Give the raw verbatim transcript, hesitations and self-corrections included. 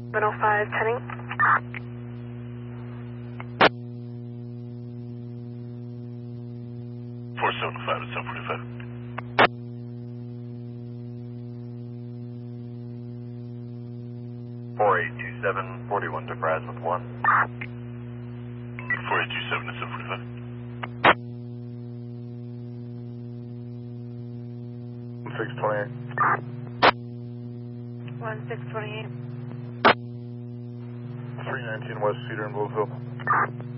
one oh five, turning. four seventy-five to seven forty-five. four eight two seven, forty-one to Braz with one. four eight two seven to seven forty-five. six twenty-eight. one six twenty-eight. three nineteen West Cedar in Bluefield.